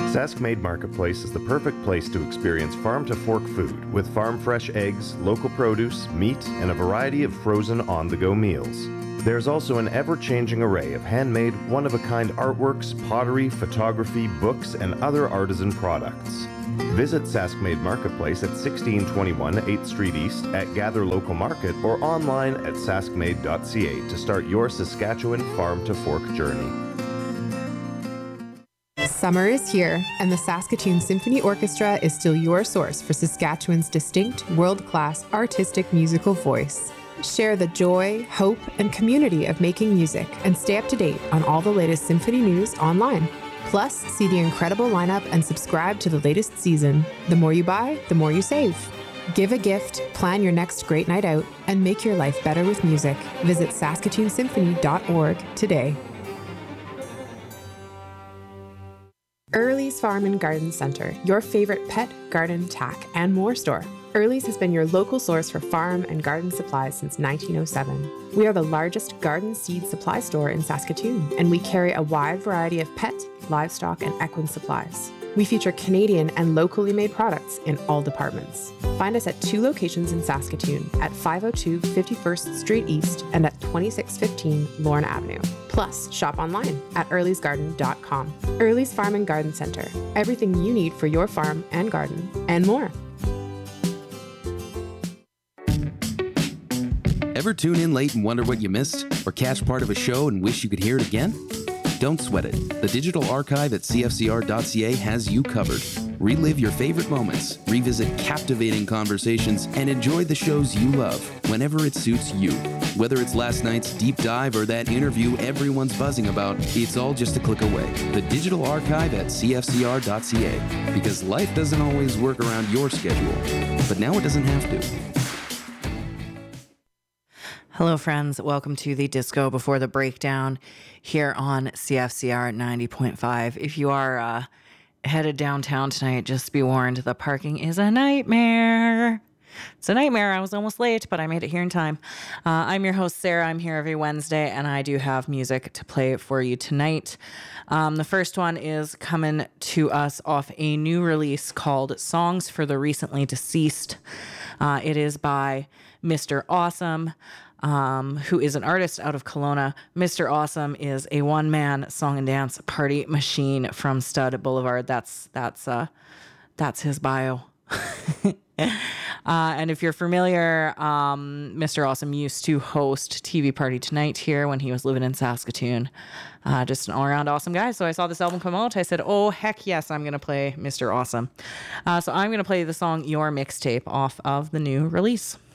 Saskmade Marketplace is the perfect place to experience farm-to-fork food with farm-fresh eggs, local produce, meat, and a variety of frozen on-the-go meals. There's also an ever-changing array of handmade, one-of-a-kind artworks, pottery, photography, books, and other artisan products. Visit Saskmade Marketplace at 1621 8th Street East at Gather Local Market or online at saskmade.ca to start your Saskatchewan farm-to-fork journey. Summer is here, and the Saskatoon Symphony Orchestra is still your source for Saskatchewan's distinct, world-class artistic musical voice. Share the joy, hope, and community of making music and stay up to date on all the latest symphony news online. Plus, see the incredible lineup and subscribe to the latest season. The more you buy, the more you save. Give a gift, plan your next great night out, and make your life better with music. Visit saskatoonsymphony.org today. Early's Farm and Garden Centre, your favorite pet, garden, tack, and more store. Early's has been your local source for farm and garden supplies since 1907. We are the largest garden seed supply store in Saskatoon, and we carry a wide variety of pet, livestock, and equine supplies. We feature Canadian and locally made products in all departments. Find us at 2 locations in Saskatoon, at 502 51st Street East and at 2615 Lorne Avenue. Plus, shop online at earlysgarden.com. Early's Farm and Garden Centre. Everything you need for your farm and garden, and more. Ever tune in late and wonder what you missed? Or catch part of a show and wish you could hear it again? Don't sweat it. The digital archive at cfcr.ca has you covered. Relive your favorite moments, revisit captivating conversations, and enjoy the shows you love whenever it suits you. Whether it's last night's deep dive or that interview everyone's buzzing about, it's all just a click away. The digital archive at cfcr.ca. Because life doesn't always work around your schedule, but now it doesn't have to. Hello, friends. Welcome to the Disco Before the Breakdown here on CFCR 90.5. If you are headed downtown tonight, just be warned, the parking is a nightmare. It's a nightmare. I was almost late, but I made it here in time. I'm your host, Sarah. I'm here every Wednesday, and I do have music to play for you tonight. The first one is coming to us off a new release called Songs for the Recently Deceased. It is by Mr. Awesome, who is an artist out of Kelowna. Mr. Awesome is a one-man song and dance party machine from Stud Boulevard. That's his bio. And if you're familiar, Mr. Awesome used to host TV Party Tonight here when he was living in Saskatoon. Just an all-around awesome guy. So I saw this album come out. I said, oh, heck yes, I'm going to play Mr. Awesome. So I'm going to play the song Your Mixtape off of the new release.